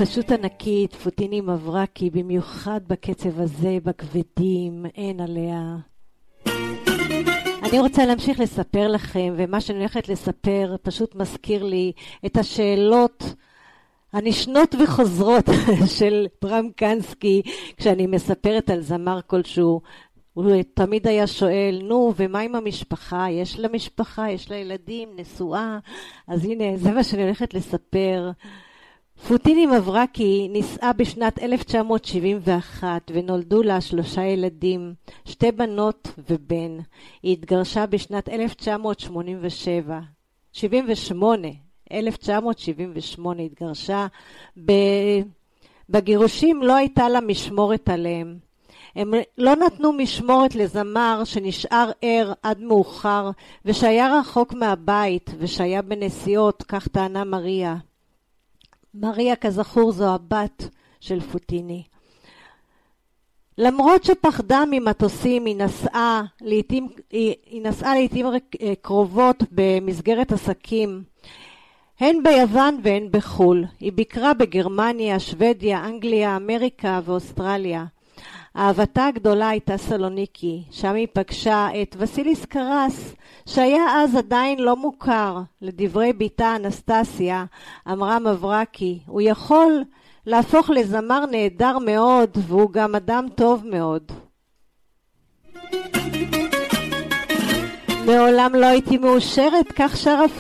פשוט ענקית, פוטיני מברקי, במיוחד בקצב הזה, בכבדים, אין עליה. אני רוצה להמשיך לספר לכם, ומה שאני הולכת לספר פשוט מזכיר לי את השאלות הנשנות וחוזרות של ברם קנסקי, כשאני מספרת על זמר כלשהו. הוא תמיד היה שואל, נו, ומה עם המשפחה? יש לה משפחה, יש לה ילדים, נשואה? אז הנה, זה מה שאני הולכת לספר. פוטיני מברקי נישאה בשנת 1971 ונולדו לה 3 ילדים, 2 בנות ובן. היא התגרשה בשנת 1978 התגרשה. בגירושים לא הייתה לה משמורת עליהם. הם לא נתנו משמורת לזמר שנשאר ער עד מאוחר ושהיה רחוק מהבית ושהיה בנסיעות, כך טענה מריה. מריה כזכור זו הבת של פוטיני. למרות שפחדה ממטוסים, היא נסעה לעתים קרובות במסגרת עסקים, הן ביוון והן בחול. היא ביקרה בגרמניה, שוודיה, אנגליה, אמריקה ואוסטרליה. אהבתה הגדולה הייתה סלוניקי, שם היא פגשה את וסיליס קרס, שהיה אז עדיין לא מוכר. לדברי ביתה אנסטסיה, אמרה מברקי, הוא יכול להפוך לזמר נהדר מאוד, והוא גם אדם טוב מאוד. מעולם לא הייתי מאושרת, כך שרה